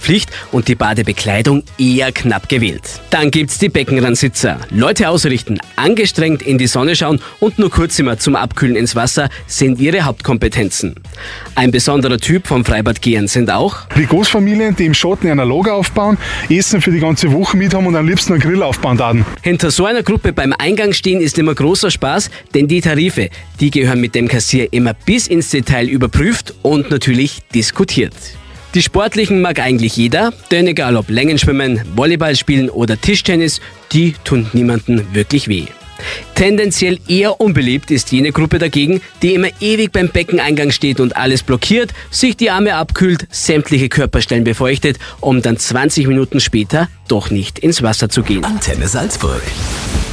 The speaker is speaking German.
Badepflicht und die Badebekleidung eher knapp gewählt. Dann gibt's die Beckenrandsitzer. Leute ausrichten, angestrengt in die Sonne schauen und nur kurz immer zum Abkühlen ins Wasser sind ihre Hauptkompetenzen. Ein besonderer Typ vom Freibadgehern sind auch die Großfamilien, die im Schatten ein Lager aufbauen, Essen für die ganze Woche mit haben und am liebsten einen Grill aufbauen würden. Hinter so einer Gruppe beim Eingang stehen ist immer großer Spaß, denn die Tarife, die gehören mit dem Kassier immer bis ins Detail überprüft und natürlich diskutiert. Die Sportlichen mag eigentlich jeder, denn egal ob Längenschwimmen, Volleyball spielen oder Tischtennis, die tun niemandem wirklich weh. Tendenziell eher unbeliebt ist jene Gruppe dagegen, die immer ewig beim Beckeneingang steht und alles blockiert, sich die Arme abkühlt, sämtliche Körperstellen befeuchtet, um dann 20 Minuten später doch nicht ins Wasser zu gehen. Antenne Salzburg.